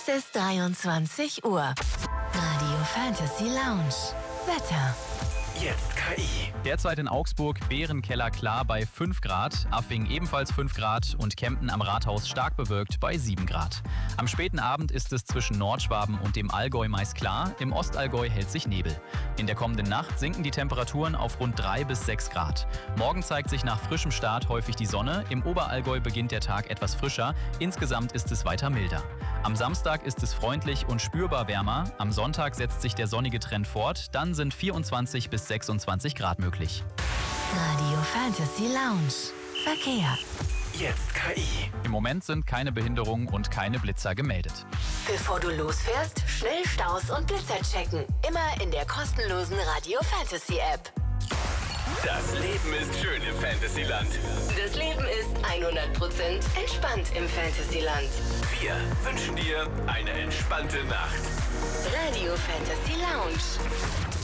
Es ist 23 Uhr. Radio Fantasy Lounge. Wetter. Jetzt KI. Derzeit in Augsburg Bärenkeller klar bei 5 Grad, Affing ebenfalls 5 Grad und Kempten am Rathaus stark bewölkt bei 7 Grad. Am späten Abend ist es zwischen Nordschwaben und dem Allgäu meist klar, im Ostallgäu hält sich Nebel. In der kommenden Nacht sinken die Temperaturen auf rund 3 bis 6 Grad. Morgen zeigt sich nach frischem Start häufig die Sonne, im Oberallgäu beginnt der Tag etwas frischer, insgesamt ist es weiter milder. Am Samstag ist es freundlich und spürbar wärmer, am Sonntag setzt sich der sonnige Trend fort, dann sind 24 bis 26 Grad möglich. Radio Fantasy Lounge. Verkehr. Jetzt KI. Im Moment sind keine Behinderungen und keine Blitzer gemeldet. Bevor du losfährst, schnell Staus und Blitzer checken. Immer in der kostenlosen Radio Fantasy App. Das Leben ist schön im Fantasyland. Das Leben ist 100% entspannt im Fantasyland. Wir wünschen dir eine entspannte Nacht. Radio Fantasy Lounge.